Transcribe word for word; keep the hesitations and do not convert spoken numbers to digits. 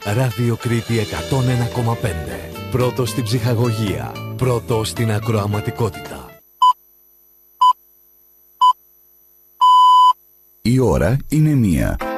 Ράδιο Κρήτη εκατόν ένα κόμμα πέντε. Πρώτο στην ψυχαγωγία. Πρώτο στην ακροαματικότητα. Η ώρα είναι μία.